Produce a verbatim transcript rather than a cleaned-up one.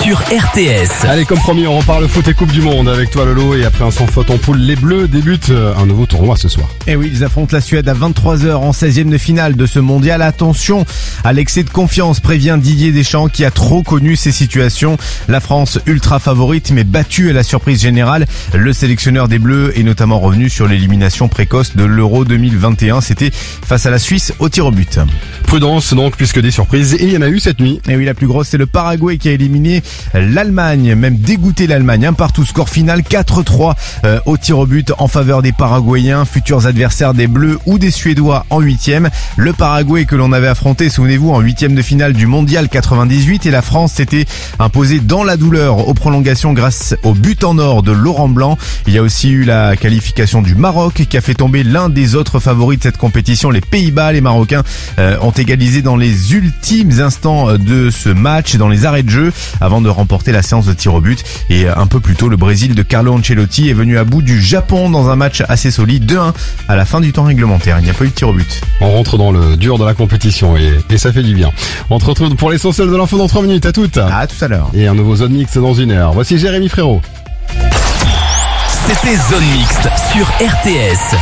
sur R T S. Allez, comme promis, on repart le foot et Coupe du Monde avec toi Lolo, et après un sans faute en poule, les Bleus débutent un nouveau tournoi ce soir. Et oui, ils affrontent la Suède à vingt-trois heures en seizième de finale de ce mondial. Attention à l'excès de confiance, prévient Didier Deschamps qui a trop connu ces situations. La France ultra favorite mais battue à la surprise générale. Le sélectionneur des Bleus est notamment revenu sur l'élimination précoce de l'Euro deux mille vingt et un. C'était face à la Suisse au tir au but. Prudence donc, puisque des surprises, et il y en a eu cette nuit. Et oui, la plus grosse, c'est le Paraguay qui a éliminé l'Allemagne, même dégoûté l'Allemagne. Un partout, score final quatre trois euh, au tir au but en faveur des Paraguayens, futurs adversaires des Bleus ou des Suédois en huitième. Le Paraguay que l'on avait affronté, souvenez-vous, en huitième de finale du Mondial quatre-vingt-dix-huit, et la France s'était imposée dans la douleur aux prolongations grâce au but en or de Laurent Blanc. Il y a aussi eu la qualification du Maroc qui a fait tomber l'un des autres favoris de cette compétition, les Pays-Bas. Les Marocains euh, ont égalisé dans les ultimes instants de ce match, dans les arrêts de jeu, avant de remporter la séance de tir au but. Et un peu plus tôt, le Brésil de Carlo Ancelotti est venu à bout du Japon dans un match assez solide, deux un à la fin du temps réglementaire. Il n'y a pas eu de tir au but. On rentre dans le dur de la compétition et, et ça fait du bien. On se retrouve pour l'essentiel de l'info dans trois minutes. À toutes. À tout à l'heure. Et un nouveau Zone Mixte dans une heure. Voici Jérémy Frérot. C'était Zone Mixte sur R T S.